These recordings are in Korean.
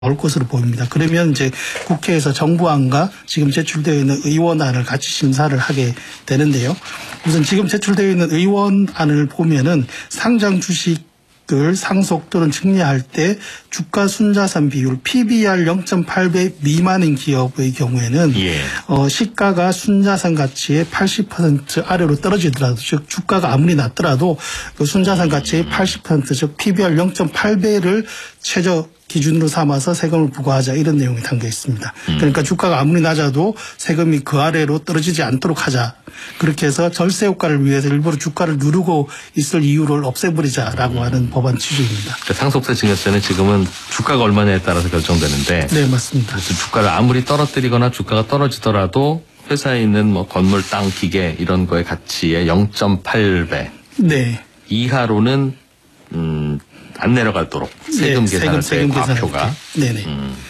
올 것으로 보입니다. 그러면 이제 국회에서 정부안과 지금 제출되어 있는 의원안을 같이 심사를 하게 되는데요. 우선 지금 제출되어 있는 의원안을 보면은 상장 주식을 상속 또는 증여할 때 주가 순자산 비율 PBR 0.8배 미만인 기업의 경우에는 시가가 순자산 가치의 80% 아래로 떨어지더라도, 즉 주가가 아무리 낮더라도 그 순자산 가치의 80% 즉 PBR 0.8배를 최저 기준으로 삼아서 세금을 부과하자, 이런 내용이 담겨 있습니다. 그러니까 주가가 아무리 낮아도 세금이 그 아래로 떨어지지 않도록 하자. 그렇게 해서 절세 효과를 위해서 일부러 주가를 누르고 있을 이유를 없애버리자라고 하는 법안 취지입니다. 그러니까 상속세 증여세는 지금은 주가가 얼마냐에 따라서 결정되는데, 네, 맞습니다. 그래서 주가를 아무리 떨어뜨리거나 주가가 떨어지더라도 회사에 있는 뭐 건물, 땅, 기계 이런 거의 가치의 0.8배 네. 이하로는 안 내려가도록 세금 계산할 때 과표가. 네네.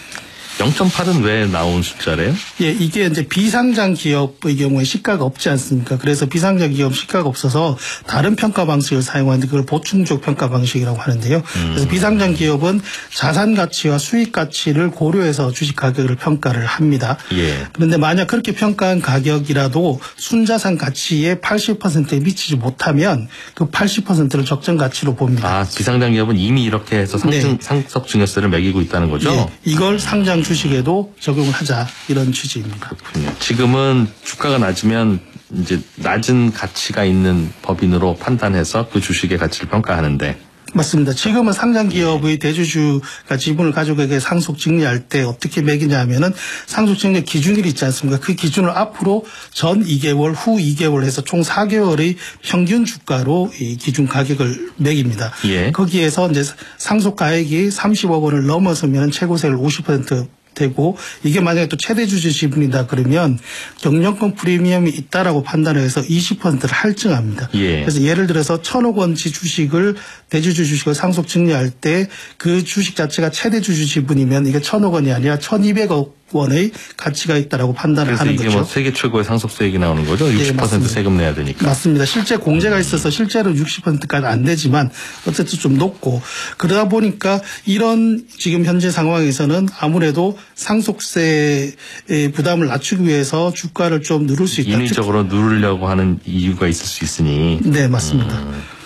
0.8은 왜 나온 숫자래요? 예, 이게 이제 비상장 기업의 경우에 시가가 없지 않습니까? 그래서 비상장 기업 시가가 없어서 다른 평가 방식을 사용하는데 그걸 보충적 평가 방식이라고 하는데요. 그래서 비상장 기업은 자산 가치와 수익 가치를 고려해서 주식 가격을 평가를 합니다. 예. 그런데 만약 그렇게 평가한 가격이라도 순자산 가치의 80%에 미치지 못하면 그 80%를 적정 가치로 봅니다. 아, 비상장 기업은 이미 이렇게 해서 상속 증여세를 매기고 있다는 거죠? 예, 이걸 상장 주식에도 적용을 하자, 이런 취지입니다. 그렇군요. 지금은 주가가 낮으면 이제 낮은 가치가 있는 법인으로 판단해서 그 주식의 가치를 평가하는데. 맞습니다. 지금은 상장 기업의 대주주가 지분을 가족에게 상속 증여할 때 어떻게 매기냐 하면은 상속 증여 기준일이 있지 않습니까? 그 기준을 앞으로 전 2개월, 후 2개월 해서 총 4개월의 평균 주가로 이 기준 가격을 매깁니다. 예. 거기에서 이제 상속 가액이 30억 원을 넘어서면 최고세를 50% 되고, 이게 만약에 또 최대 주주 지분이다 그러면 경영권 프리미엄이 있다라고 판단을 해서 20%를 할증합니다. 예. 그래서 예를 들어서 1,000억 원치 주식을, 대주주 주식을 상속 증여할 때 그 주식 자체가 최대 주주 지분이면 이게 1,000억 원이 아니라 1,200억 원의 가치가 있다라고 판단을 하는 거죠. 그래서 이게 뭐 세계 최고의 상속세액이 나오는 거죠? 60% 네, 세금 내야 되니까. 맞습니다. 실제 공제가 있어서 실제로 60%까지 안 되지만 어쨌든 좀 높고, 그러다 보니까 이런 지금 현재 상황에서는 아무래도 상속세의 부담을 낮추기 위해서 주가를 좀 누를 수 있다. 인위적으로 누르려고 하는 이유가 있을 수 있으니. 네, 맞습니다.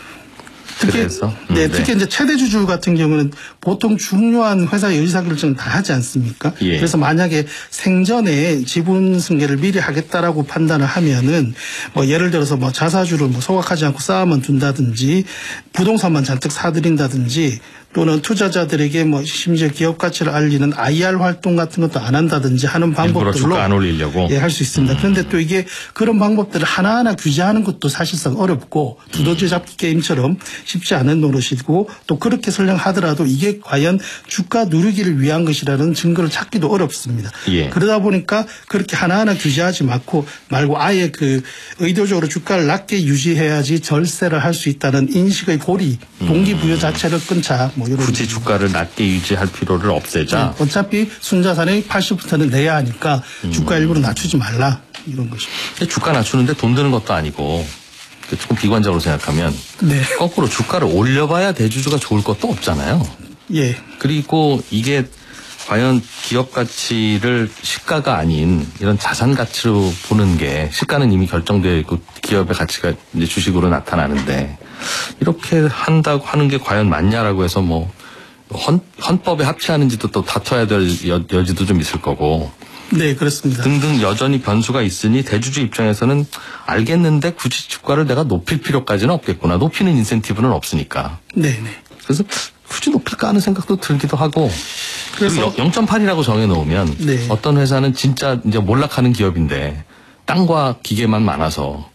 그래서 특히 이제 최대 주주 같은 경우는 보통 중요한 회사의 의사결정을 다 하지 않습니까? 예. 그래서 만약에 생전에 지분 승계를 미리 하겠다라고 판단을 하면은 뭐 예를 들어서 뭐 자사주를 뭐 소각하지 않고 쌓아만 둔다든지 부동산만 잔뜩 사들인다든지 또는 투자자들에게 뭐 심지어 기업 가치를 알리는 IR 활동 같은 것도 안 한다든지 하는 방법들로 주가 안 올리려고 할 수 있습니다. 그런데 또 이게 그런 방법들을 하나하나 규제하는 것도 사실상 어렵고 두더지 잡기 게임처럼 쉽지 않은 노릇이고, 또 그렇게 설령 하더라도 이게 과연 주가 누르기를 위한 것이라는 증거를 찾기도 어렵습니다. 예. 그러다 보니까 그렇게 하나하나 규제하지 말고 아예 그 의도적으로 주가를 낮게 유지해야지 절세를 할 수 있다는 인식의 고리, 동기부여 자체를 끊자. 뭐 이런 굳이 주가를 낮게 유지할 필요를 없애자. 네, 어차피 순자산의 80%는 내야 하니까 주가 일부러 낮추지 말라, 이런 것입니다. 주가 낮추는데 돈 드는 것도 아니고, 조금 비관적으로 생각하면 네. 거꾸로 주가를 올려봐야 대주주가 좋을 것도 없잖아요. 예. 그리고 이게 과연 기업 가치를 시가가 아닌 이런 자산 가치로 보는 게, 시가는 이미 결정되어 있고 기업의 가치가 이제 주식으로 나타나는데 이렇게 한다고 하는 게 과연 맞냐라고 해서 뭐 헌법에 합치하는지도 또 다퉈야 될 여지도 좀 있을 거고. 네, 그렇습니다. 등등 여전히 변수가 있으니 대주주 입장에서는 알겠는데 굳이 주가를 내가 높일 필요까지는 없겠구나. 높이는 인센티브는 없으니까. 네. 그래서 굳이 높일까 하는 생각도 들기도 하고. 그래서 0.8이라고 정해놓으면 네. 어떤 회사는 진짜 이제 몰락하는 기업인데 땅과 기계만 많아서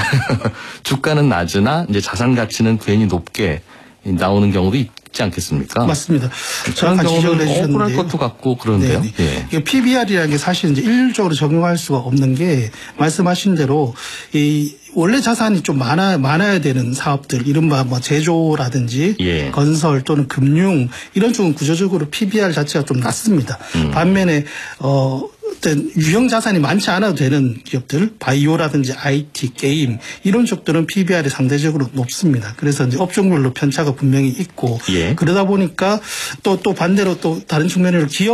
주가는 낮으나 이제 자산 가치는 괜히 높게 나오는 경우도 있지 않겠습니까? 맞습니다. 그런 경우는 억울할 해 것도 같고 그런데요. 예. 이게 PBR이라는 게 사실 이제 일률적으로 적용할 수가 없는 게, 말씀하신 대로 이 원래 자산이 좀 많아야 되는 사업들, 이른바 뭐 제조라든지 예. 건설 또는 금융, 이런 쪽은 구조적으로 PBR 자체가 좀 낮습니다. 반면에 어떤 유형 자산이 많지 않아도 되는 기업들, 바이오라든지 IT, 게임 이런 쪽들은 PBR이 상대적으로 높습니다. 그래서 이제 업종별로 편차가 분명히 있고 예. 그러다 보니까 또 반대로 또 다른 측면으로 기업